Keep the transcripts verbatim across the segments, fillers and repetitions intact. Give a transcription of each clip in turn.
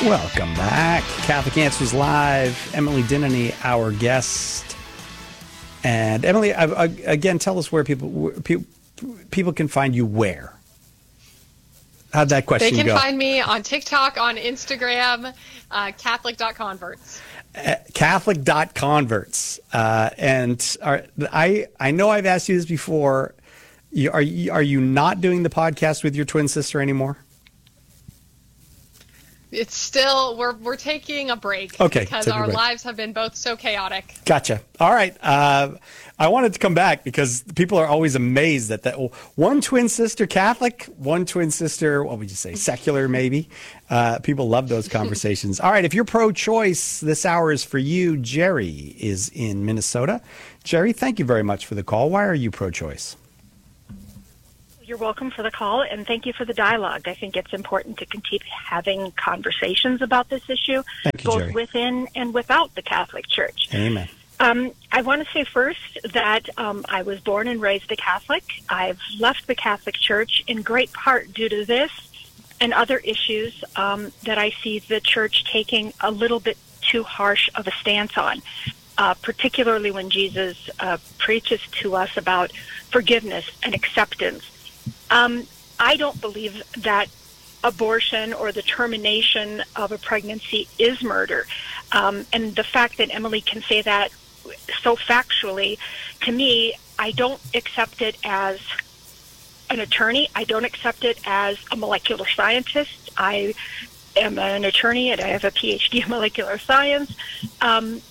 Welcome back. Catholic Answers Live. Emily Denneny, our guest. And Emily, I, I, again, tell us where people where people, people can find you where. How'd that question go? They can go? find me on TikTok, on Instagram, uh, Catholic dot converts. Uh, Catholic dot converts. Uh, and are, I, I know I've asked you this before. You, are, you, are you not doing the podcast with your twin sister anymore? It's still, we're we're taking a break. Okay. Because our lives have been both so chaotic. Gotcha. All right. Uh, I wanted to come back because people are always amazed that that one twin sister Catholic, one twin sister, what would you say, secular maybe. Uh, people love those conversations. All right. If you're pro-choice, this hour is for you. Jerry is in Minnesota. Jerry, thank you very much for the call. Why are you pro-choice? You're welcome for the call, and thank you for the dialogue. I think it's important to continue having conversations about this issue, thank you, both Jerry. within and without the Catholic Church. Amen. Um, I want to say first that um, I was born and raised a Catholic. I've left the Catholic Church in great part due to this and other issues um, that I see the Church taking a little bit too harsh of a stance on, uh, particularly when Jesus uh, preaches to us about forgiveness and acceptance. Um, I don't believe that abortion or the termination of a pregnancy is murder. Um, and the fact that Emily can say that so factually, to me, I don't accept it as an attorney. I don't accept it as a molecular scientist. I am an attorney and I have a P H D in molecular science. Um,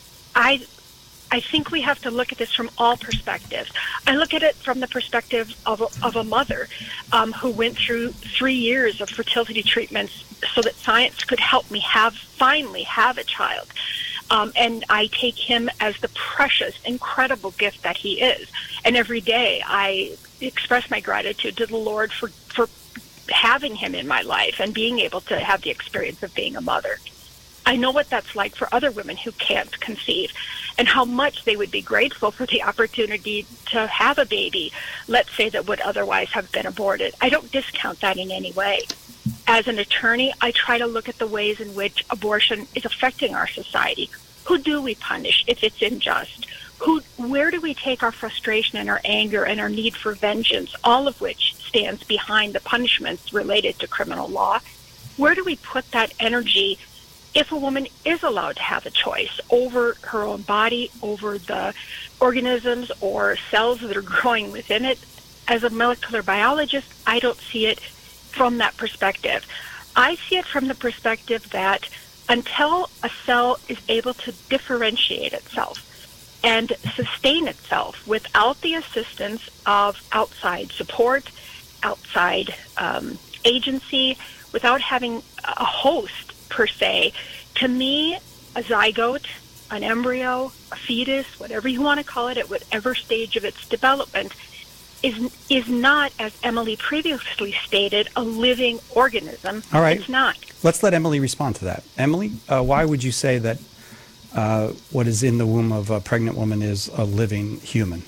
I I think we have to look at this from all perspectives. I look at it from the perspective of a, of a mother um, who went through three years of fertility treatments so that science could help me have finally have a child. Um, and I take him as the precious, incredible gift that he is. And every day I express my gratitude to the Lord for, for having him in my life and being able to have the experience of being a mother. I know what that's like for other women who can't conceive and how much they would be grateful for the opportunity to have a baby, let's say, that would otherwise have been aborted. I don't discount that in any way. As an attorney, I try to look at the ways in which abortion is affecting our society. Who do we punish if it's unjust? Who, where do we take our frustration and our anger and our need for vengeance, all of which stands behind the punishments related to criminal law? Where do we put that energy if a woman is allowed to have a choice over her own body, over the organisms or cells that are growing within it? As a molecular biologist, I don't see it from that perspective. I see it from the perspective that until a cell is able to differentiate itself and sustain itself without the assistance of outside support, outside um, agency, without having a host per se, to me, a zygote, an embryo, a fetus, whatever you want to call it, at whatever stage of its development, is is not, as Emily previously stated, a living organism. All right. It's not. Let's let Emily respond to that. Emily, uh, why would you say that uh, what is in the womb of a pregnant woman is a living human?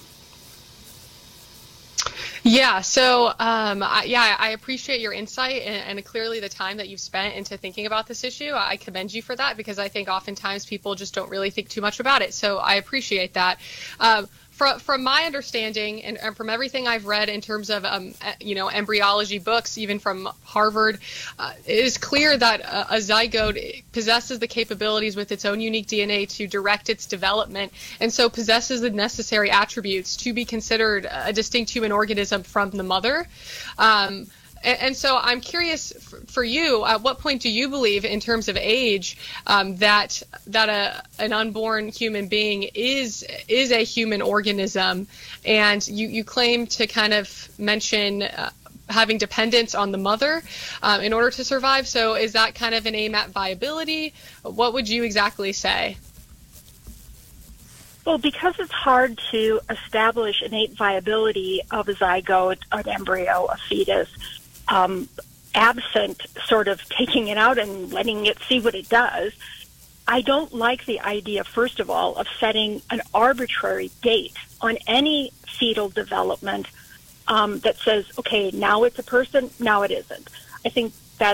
Yeah, so um, I, yeah, I appreciate your insight and, and clearly the time that you've spent into thinking about this issue. I commend you for that because I think oftentimes people just don't really think too much about it. So I appreciate that. Um, From, from my understanding and, and from everything I've read in terms of, um, you know, embryology books, even from Harvard, uh, it is clear that a, a zygote possesses the capabilities with its own unique D N A to direct its development, and so possesses the necessary attributes to be considered a distinct human organism from the mother. Um, And, and so I'm curious for, for you, at what point do you believe in terms of age um, that that a, an unborn human being is is a human organism? And you, you claim to kind of mention uh, having dependence on the mother um, in order to survive. So is that kind of an aim at viability? What would you exactly say? Well, because it's hard to establish innate viability of a zygote, an embryo, a fetus, Um, absent sort of taking it out and letting it see what it does, I don't like the idea, first of all, of setting an arbitrary date on any fetal development um, that says, okay, now it's a person, now it isn't. I think that's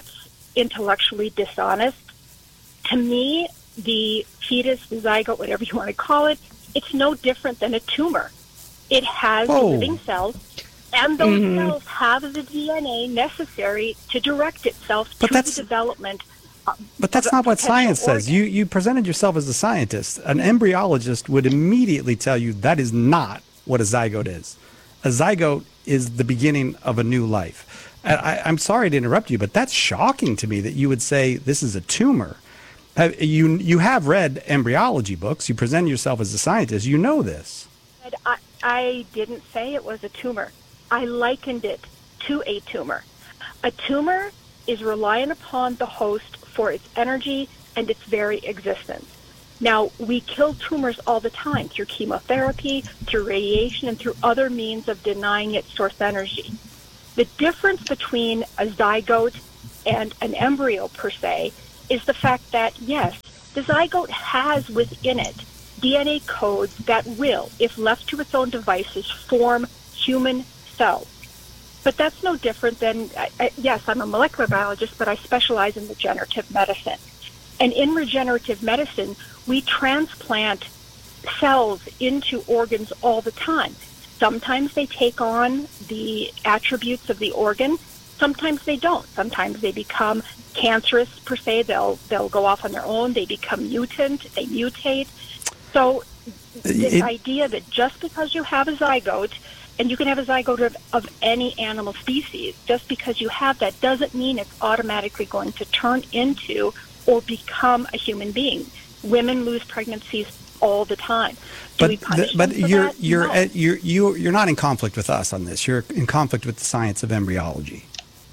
intellectually dishonest. To me, the fetus, the zygote, whatever you want to call it, it's no different than a tumor. It has Whoa. living cells, and those Mhm. cells have the D N A necessary to direct itself But to that's- the development. uh, But that's of a not what potential science says. organ. You you presented yourself as a scientist. An embryologist would immediately tell you that is not what a zygote is. A zygote is the beginning of a new life. And I, I'm sorry to interrupt you, but that's shocking to me that you would say this is a tumor. Have- You you have read embryology books. You present yourself as a scientist. You know this. And I, I didn't say it was a tumor. I likened it to a tumor. A tumor is reliant upon the host for its energy and its very existence. Now, we kill tumors all the time through chemotherapy, through radiation, and through other means of denying its source energy. The difference between a zygote and an embryo, per se, is the fact that, yes, the zygote has within it D N A codes that will, if left to its own devices, form human cells. But that's no different than, I, I, yes, I'm a molecular biologist, but I specialize in regenerative medicine. And in regenerative medicine, we transplant cells into organs all the time. Sometimes they take on the attributes of the organ. Sometimes they don't. Sometimes they become cancerous, per se. They'll, they'll go off on their own. They become mutant. They mutate. So this It- idea that just because you have a zygote, and you can have a zygote of, of any animal species, just because you have that doesn't mean it's automatically going to turn into or become a human being. Women lose pregnancies all the time. Do we But punish the, but them for you're that? you're No. at, you're you you're not in conflict with us on this. You're in conflict with the science of embryology.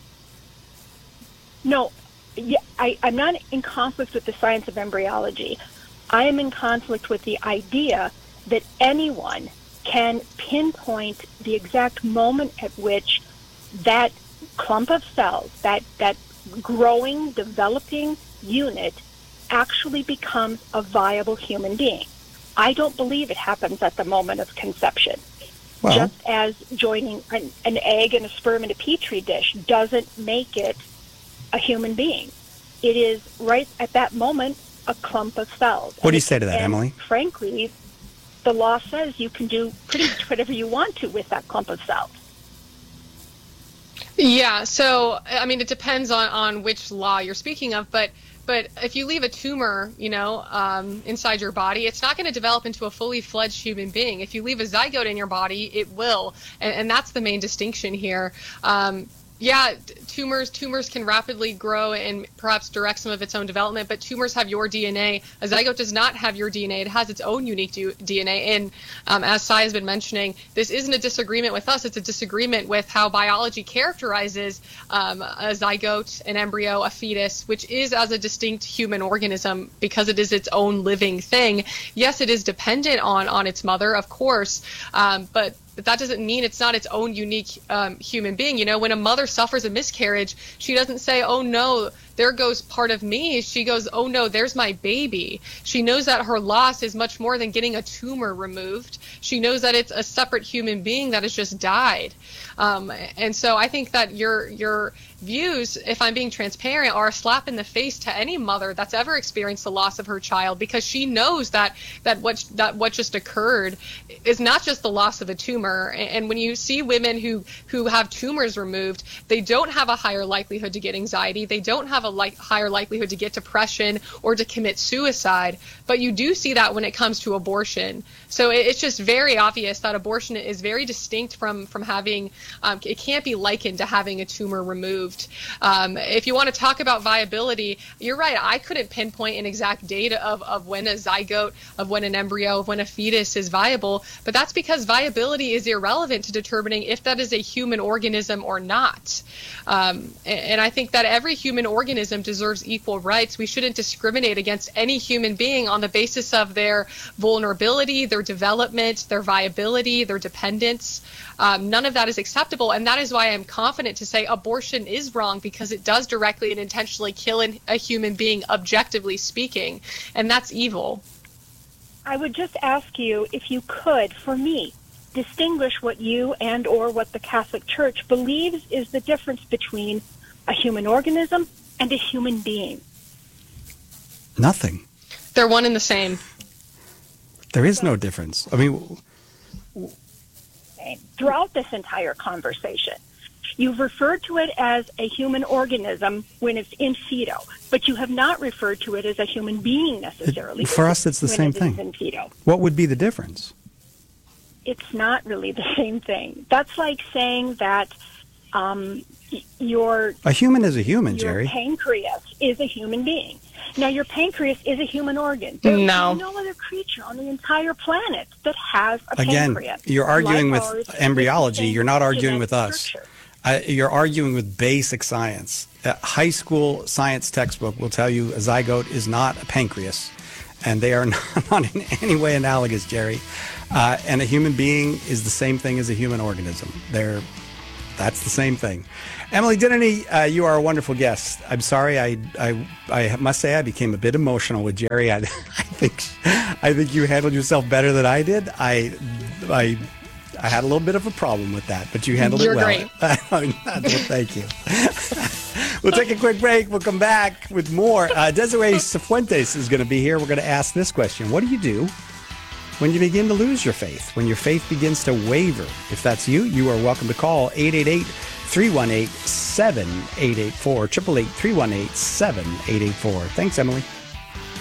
No, yeah, I, I'm not in conflict with the science of embryology. I am in conflict with the idea that anyone can pinpoint the exact moment at which that clump of cells, that, that growing, developing unit actually becomes a viable human being. I don't believe it happens at the moment of conception. Well, Just as joining an, an egg and a sperm in a petri dish doesn't make it a human being. It is right at that moment a clump of cells. What do you And say it- to that, and Emily? Frankly, the law says you can do pretty much whatever you want to with that clump of cells. Yeah, so I mean, it depends on, on which law you're speaking of, but but if you leave a tumor, you know, um, inside your body, it's not going to develop into a fully fledged human being. If you leave a zygote in your body, it will, and, and that's the main distinction here. Um, yeah, t- tumors tumors can rapidly grow and perhaps direct some of its own development, but tumors have your D N A. A zygote does not have your D N A. It has its own unique du- D N A. And um, as Sai has been mentioning, this isn't a disagreement with us. It's a disagreement with how biology characterizes um, a zygote, an embryo, a fetus, which is as a distinct human organism because it is its own living thing. Yes, it is dependent on, on its mother, of course, um, but But that doesn't mean it's not its own unique um, human being. You know, when a mother suffers a miscarriage, she doesn't say, oh, no, there goes part of me. She goes, oh, no, there's my baby. She knows that her loss is much more than getting a tumor removed. She knows that it's a separate human being that has just died. Um, and so I think that your your views, if I'm being transparent, are a slap in the face to any mother that's ever experienced the loss of her child, because she knows that that what that what just occurred is not just the loss of a tumor. And when you see women who who have tumors removed, they don't have a higher likelihood to get anxiety. They don't have a like, higher likelihood to get depression or to commit suicide. But you do see that when it comes to abortion. So it, it's just very obvious that abortion is very distinct from from having. Um, it can't be likened to having a tumor removed. Um, if you want to talk about viability, you're right. I couldn't pinpoint an exact date of, of when a zygote, of when an embryo, of when a fetus is viable, but that's because viability is irrelevant to determining if that is a human organism or not. Um, and, and I think that every human organism deserves equal rights. We shouldn't discriminate against any human being on the basis of their vulnerability, their development, their viability, their dependence. Um, none of that is acceptable, and that is why I'm confident to say abortion is wrong, because it does directly and intentionally kill an, a human being, objectively speaking, and that's evil. I would just ask you, if you could, for me, distinguish what you and or what the Catholic Church believes is the difference between a human organism and a human being? Nothing. They're one and the same. There is no difference. I mean, throughout this entire conversation, you've referred to it as a human organism when it's in feto, but you have not referred to it as a human being necessarily. It, for us, it's the when same it thing. is in feto. What would be the difference? It's not really the same thing. That's like saying that um, y- your A human is a human, your Jerry. pancreas is a human being. Now, your pancreas is a human organ. There No. is no other creature on the entire planet that has a Again, pancreas. you're arguing Like with ours, embryology. with the You're not same arguing with genetic us. structure. Uh, you're arguing with basic science. A high school science textbook will tell you a zygote is not a pancreas, and they are not, not in any way analogous, Jerry. Uh, and a human being is the same thing as a human organism. They're That's the same thing. Emily Dinany, uh, you are a wonderful guest. I'm sorry, I, I I must say I became a bit emotional with Jerry. I, I think I think you handled yourself better than I did. I I I had a little bit of a problem with that, but you handled You're it well. great. Well, thank you. We'll take a quick break. We'll come back with more. Uh, Desiree Cifuentes is going to be here. We're going to ask this question: what do you do when you begin to lose your faith, when your faith begins to waver? If that's you, you are welcome to call eight eight eight, three one eight, seven eight eight four, eight eight eight, three one eight, seven eight eight four. Thanks, Emily.